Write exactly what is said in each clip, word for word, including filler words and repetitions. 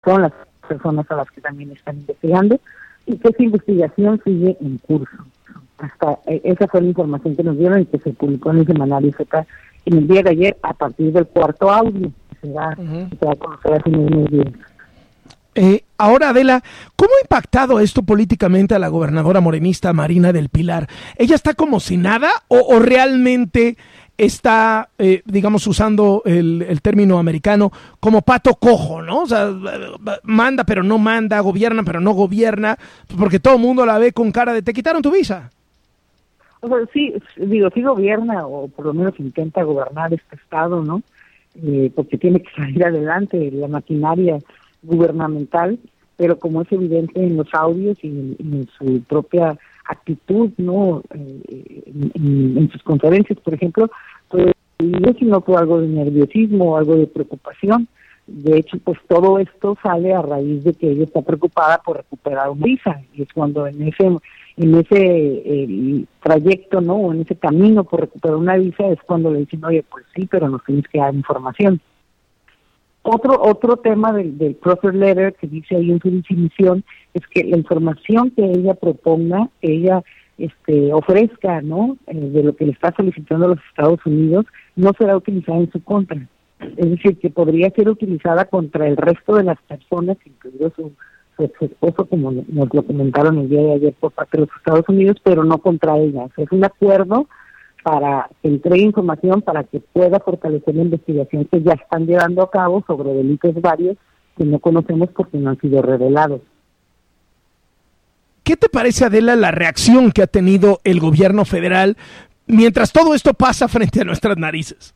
son las personas a las que también están investigando y que esa investigación sigue en curso. Hasta eh, esa fue la información que nos dieron y que se publicó en el semanario Z en el día de ayer a partir del cuarto audio que se va, uh-huh. que se va a conocer hace unos días. Eh, ahora, Adela, ¿cómo ha impactado esto políticamente a la gobernadora morenista Marina del Pilar? ¿Ella está como si nada o, o realmente está, eh, digamos, usando el, el término americano, como pato cojo, ¿no? O sea, manda pero no manda, gobierna pero no gobierna, porque todo el mundo la ve con cara de te quitaron tu visa? O sea, sí, digo, sí gobierna, o por lo menos intenta gobernar este estado, ¿no? Eh, porque tiene que salir adelante la maquinaria gubernamental, pero como es evidente en los audios y en, en su propia actitud, ¿no? Eh, en, en, en sus conferencias, por ejemplo, pues no si no fue algo de nerviosismo o algo de preocupación. De hecho, pues todo esto sale a raíz de que ella está preocupada por recuperar una visa, y es cuando en ese en ese eh, trayecto, ¿no? O en ese camino por recuperar una visa es cuando le dicen, oye, pues sí, pero nos tienes que dar información. Otro otro tema del, del proffer letter que dice ahí en su definición es que la información que ella proponga, ella este ofrezca, ¿no? Eh, de lo que le está solicitando a los Estados Unidos, no será utilizada en su contra. Es decir, que podría ser utilizada contra el resto de las personas, incluido su, su, su esposo, como nos lo comentaron el día de ayer por parte de los Estados Unidos, pero no contra ella. O sea, es un acuerdo para que entregue información para que pueda fortalecer la investigación que ya están llevando a cabo sobre delitos varios que no conocemos porque no han sido revelados. ¿Qué te parece, Adela, la reacción que ha tenido el gobierno federal mientras todo esto pasa frente a nuestras narices?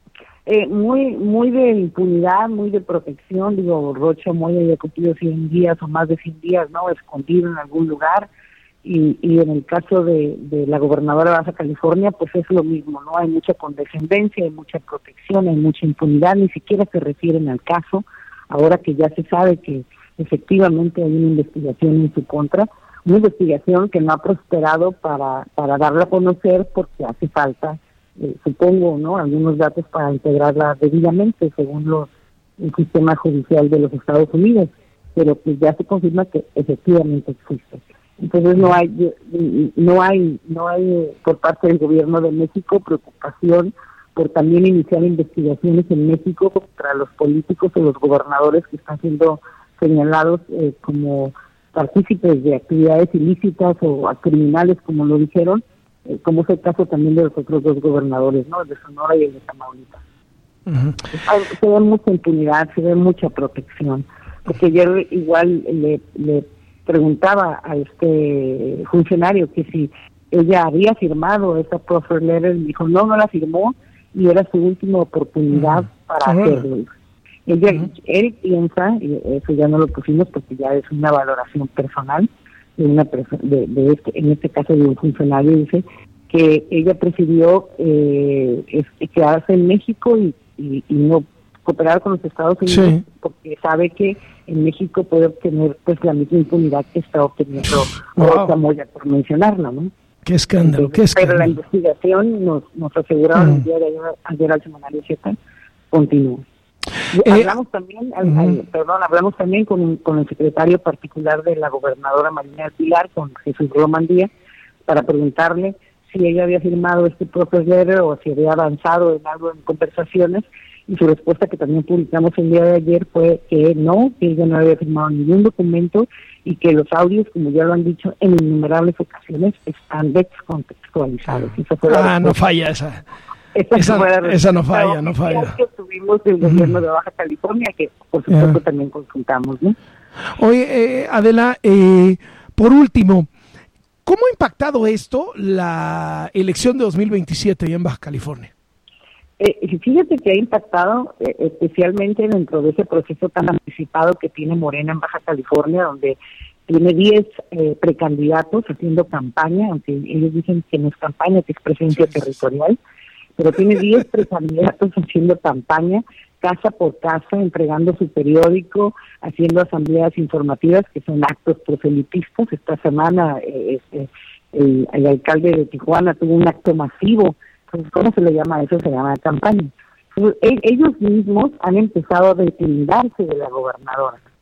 Eh, muy muy de impunidad, muy de protección. Digo, Rocha Moya ya cumplido cien días o más de cien días, ¿no? Escondido en algún lugar. Y, y en el caso de, de la gobernadora de Baja California, pues es lo mismo, ¿no? Hay mucha condescendencia, hay mucha protección, hay mucha impunidad, ni siquiera se refieren al caso, ahora que ya se sabe que efectivamente hay una investigación en su contra, una investigación que no ha prosperado para, para darla a conocer porque hace falta, eh, supongo, ¿no? Algunos datos para integrarla debidamente según los, el sistema judicial de los Estados Unidos, pero pues ya se confirma que efectivamente existe. Entonces no hay no hay no hay por parte del gobierno de México preocupación por también iniciar investigaciones en México contra los políticos o los gobernadores que están siendo señalados eh, como partícipes de actividades ilícitas o criminales, como lo dijeron, eh, como es el caso también de los otros dos gobernadores, ¿no? El de Sonora y el de Tamaulipas. Uh-huh. Se ve mucha impunidad, se ve mucha protección, porque yo igual le, le preguntaba a este funcionario que si ella había firmado esa proffer letter, y dijo no, no la firmó y era su última oportunidad uh-huh. para uh-huh. hacerlo. Ella, uh-huh. Él piensa, y eso ya no lo pusimos porque ya es una valoración personal de una persona, de, de este, en este caso de un funcionario, dice que ella prefirió eh, es, quedarse en México y, y, y no cooperar con los Estados Unidos sí. porque sabe que en México puede obtener pues la misma impunidad que está obteniendo Rocha Moya, por mencionarla, ¿no? Qué escándalo, Entonces, qué escándalo. Pero la investigación nos, nos aseguraron mm. el día de ayer, ayer al semanario Z, continúa. Eh, hablamos también, al, uh-huh. al, perdón, hablamos también con, con el secretario particular de la gobernadora Marina del Pilar, con Jesús Román Díaz, para preguntarle si ella había firmado este proffer letter o si había avanzado en algo en conversaciones, y su respuesta, que también publicamos el día de ayer, fue que no, que ella no había firmado ningún documento y que los audios, como ya lo han dicho en innumerables ocasiones, están descontextualizados. Ah, fue ah no falla esa. Esa, esa, esa no falla, no falla. Que tuvimos del gobierno uh-huh. de Baja California, que por supuesto yeah. también consultamos, ¿no? Oye, eh, Adela, eh, por último, ¿cómo ha impactado esto la elección de dos mil veintisiete allá en Baja California? Eh, fíjate que ha impactado eh, especialmente dentro de ese proceso tan anticipado que tiene Morena en Baja California, donde tiene diez eh, precandidatos haciendo campaña, aunque ellos dicen que no es campaña, que es presencia sí, territorial, pero tiene diez precandidatos haciendo campaña, casa por casa, entregando su periódico, haciendo asambleas informativas, que son actos proselitistas. Esta semana eh, este, el, el alcalde de Tijuana tuvo un acto masivo. Entonces, ¿cómo se le llama eso? Se llama campaña. Entonces, ellos mismos han empezado a deslindarse de la gobernadora.